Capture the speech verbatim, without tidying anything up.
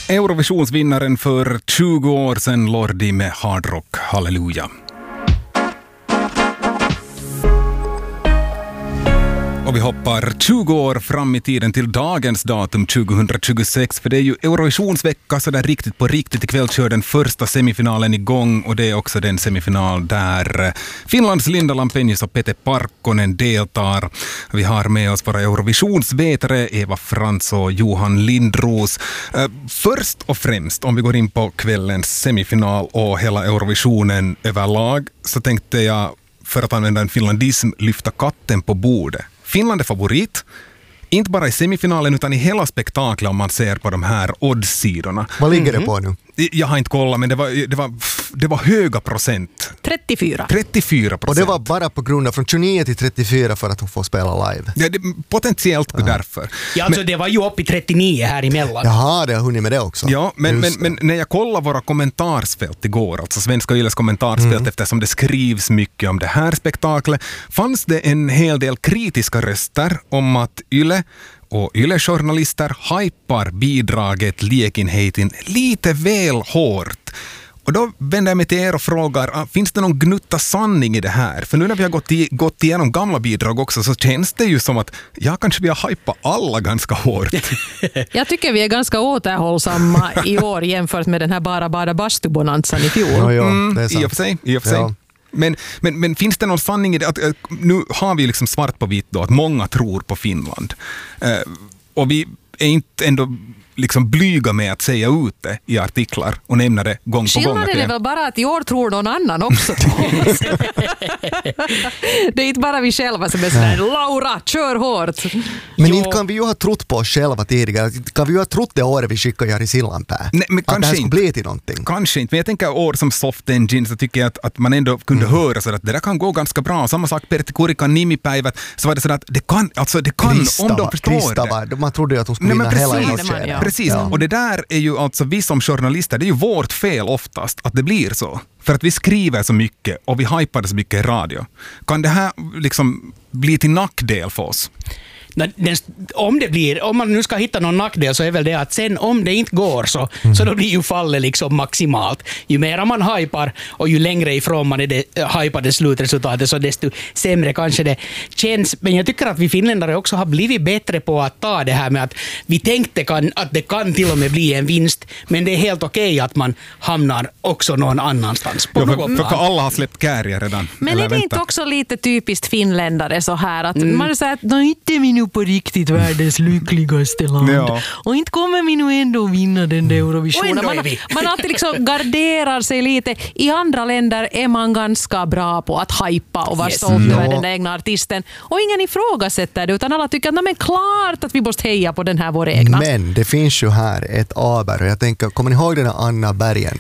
Eurovisionsvinnaren för tjugo år sedan, Lordi med Hard Rock, halleluja. Och vi hoppar tjugo år fram i tiden till dagens datum tjugohundratjugosex, för det är ju Eurovisionsvecka så där riktigt på riktigt. Ikväll kör den första semifinalen igång och det är också den semifinal där Finlands Linda Lampenius och Pete Parkkonen deltar. Vi har med oss våra Eurovisionsvetare Eva Frans och Johan Lindros. Först och främst, om vi går in på kvällens semifinal och hela Eurovisionen överlag, så tänkte jag, för att använda en finlandism, lyfta katten på bordet. Finland är favorit, inte bara i semifinalen utan i hela spektaklet om man ser på de här oddssidorna. Vad ligger det på nu? Jag har inte kollat, men det var, det var, det var höga procent. trettiofyra. trettiofyra procent. Och det var bara på grund av från tjugonio till trettiofyra för att hon får spela live. Ja, det, potentiellt ja. därför. Ja, alltså men, det var ju upp i trettionio här emellan. Jaha, det har hunnit med det också. Ja, men, men, men när jag kollar våra kommentarsfält igår, alltså Svenska Yles kommentarsfält, mm. eftersom det skrivs mycket om det här spektaklet, fanns det en hel del kritiska röster om att Yle och Yle-journalister hypar bidraget Liekinheitin lite väl hårt. Och då vänder jag mig till er och frågar, finns det någon gnutta sanning i det här? För nu när vi har gått, i, gått igenom gamla bidrag också så känns det ju som att jag kanske vi har hypat alla ganska hårt. Jag tycker vi är ganska återhållsamma i år jämfört med den här bara bara bastubonanzan i fjol. Ja, ja, det är sant. Mm, I och för sig, i och för sig. Ja. Men, men, men finns det någon sanning i det? Att, nu har vi liksom svart på vitt då att många tror på Finland. Uh, och vi är inte ändå liksom blyga med att säga ut det i artiklar och nämna det gång på gång. Skillnaden är väl bara att i år tror någon annan också på oss. Det är inte bara vi själva som är sådär, Laura, kör hårt. Men jo. Inte kan vi ju ha trott på oss själva tidigare. Kan vi ju ha trott det året vi skickade Jari Sillanpää? Nej, men att det här skulle bli till någonting. Kanske inte, men jag tänker år som Soft Engine så tycker jag att, att man ändå kunde mm. höra så att det där kan gå ganska bra. Samma sak Pertti Kurikan nimipäivät, så var det så att det kan, alltså det kan Krista, om de förstår Krista det. Var, man trodde ju att hon skulle vinna hela inåtskeden. Ja. Precis, ja. Och det där är ju alltså vi som journalister, det är ju vårt fel oftast att det blir så. För att vi skriver så mycket och vi hypar så mycket i radio. Kan det här liksom bli till nackdel för oss? Om det blir, om man nu ska hitta någon nackdel så är väl det att sen om det inte går så, mm. så då blir ju fallet liksom maximalt. Ju mer man hypar och ju längre ifrån man är det hypade slutresultatet så desto sämre kanske det känns. Men jag tycker att vi finländare också har blivit bättre på att ta det här med att vi tänkte kan, att det kan till och med bli en vinst, men det är helt okej okay att man hamnar också någon annanstans. På ja, för, för, för alla har släppt kärriga redan. Men eller är det vänta. Inte också lite typiskt finländare så här att mm. man säger att de inte är min på riktigt världens lyckligaste land. Ja. Och inte kommer vi nu ändå vinna den där Eurovisionen. Man, man alltid liksom garderar sig lite. I andra länder är man ganska bra på att hypa och vara yes. stolt över ja. den där egna artisten. Och ingen ifrågasätter det utan alla tycker att nej, men klart att vi måste heja på den här vår egna. Men det finns ju här ett aber och jag tänker, kommer ni ihåg den här Anna Bergen